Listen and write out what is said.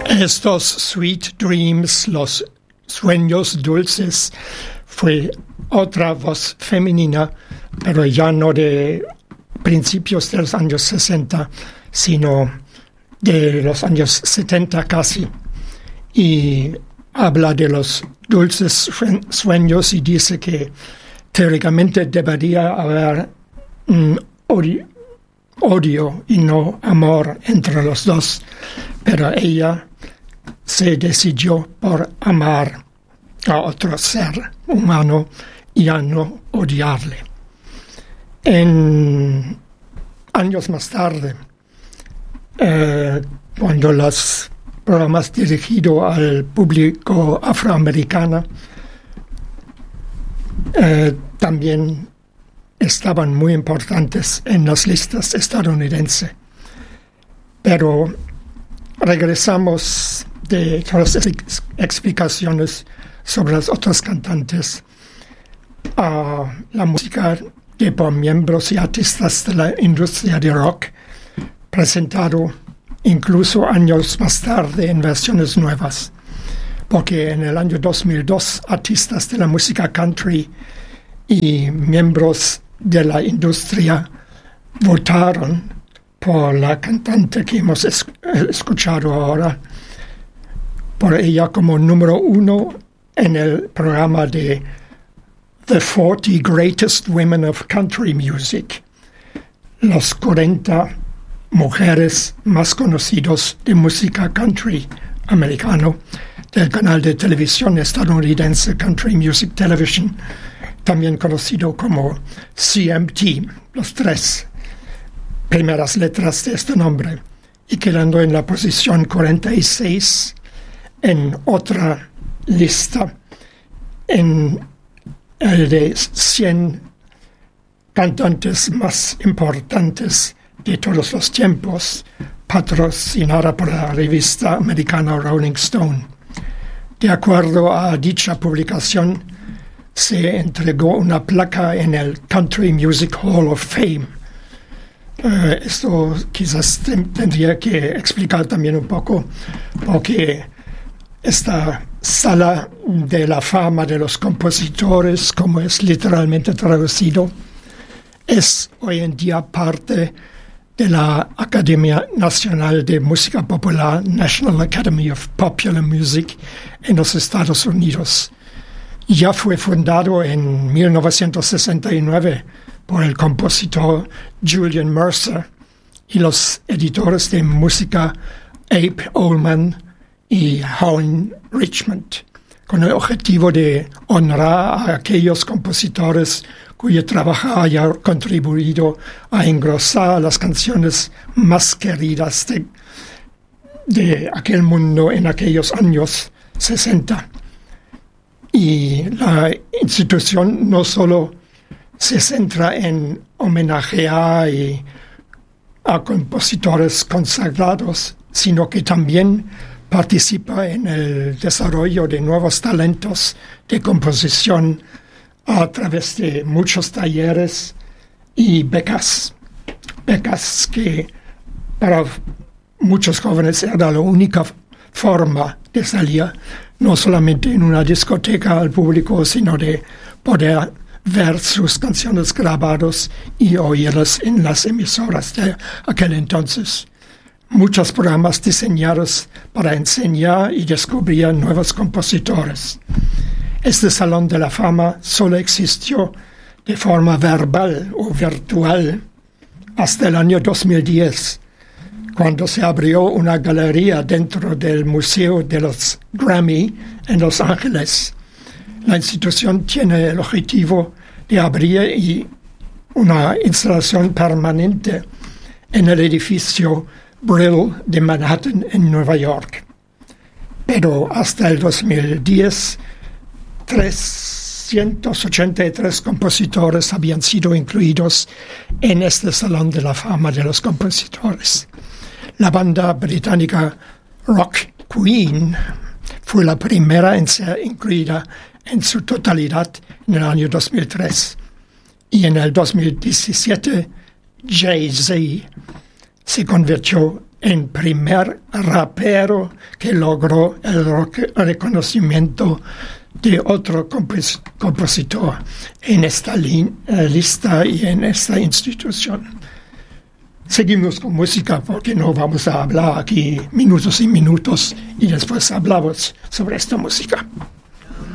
Estos Sweet Dreams, los sueños dulces, fue otra voz femenina, pero ya no de principios de los años 60, sino de los años 70 casi. Y habla de los dulces sueños y dice que teóricamente debería haber odio y no amor entre los dos, pero ella se decidió por amar a otro ser humano y a no odiarle. En años más tarde, cuando los programas dirigidos al público afroamericano también estaban muy importantes en las listas estadounidenses. Pero regresamos de todas las explicaciones sobre los otros cantantes a la música de por miembros y artistas de la industria de rock, presentado incluso años más tarde en versiones nuevas, porque en el año 2002 artistas de la música country y miembros de la industria votaron por la cantante que hemos escuchado ahora, por ella como número 1 en el programa de The 40 Greatest Women of Country Music, los 40 mujeres más conocidos de música country americano del canal de televisión estadounidense Country Music Television, también conocido como CMT, los 3 primeras letras de este nombre, y quedando en la posición 46 en otra lista, en el de 100 cantantes más importantes de todos los tiempos, patrocinada por la revista americana Rolling Stone. De acuerdo a dicha publicación, se entregó una placa en el Country Music Hall of Fame. Esto quizás tendría que explicar también un poco, porque esta sala de la fama de los compositores, como es literalmente traducido, es hoy en día parte de la Academia Nacional de Música Popular, National Academy of Popular Music, en los Estados Unidos. Ya fue fundado en 1969 por el compositor Julian Mercer y los editores de música Abe Oldman y Howard Richmond, con el objetivo de honrar a aquellos compositores cuyo trabajo haya contribuido a engrosar las canciones más queridas de aquel mundo en aquellos años 60. Y la institución no solo se centra en homenajear a compositores consagrados, sino que también participa en el desarrollo de nuevos talentos de composición a través de muchos talleres y becas que para muchos jóvenes era la única forma de salir, no solamente en una discoteca al público, sino de poder ver sus canciones grabadas y oírlas en las emisoras de aquel entonces. Muchos programas diseñados para enseñar y descubrir nuevos compositores. Este Salón de la Fama solo existió de forma verbal o virtual hasta el año 2010, cuando se abrió una galería dentro del Museo de los Grammy en Los Ángeles. La institución tiene el objetivo de abrir una instalación permanente en el edificio Brill de Manhattan, en Nueva York. Pero hasta el 2010, 383 compositores habían sido incluidos en este Salón de la Fama de los Compositores. La banda británica Rock Queen fue la primera en ser incluida en su totalidad en el año 2003. Y en el 2017, Jay-Z se convirtió el primer rapero que logró el reconocimiento de otro compositor en esta lista y en esta institución. Seguimos con música porque no vamos a hablar aquí minutos y minutos y después hablamos sobre esta música.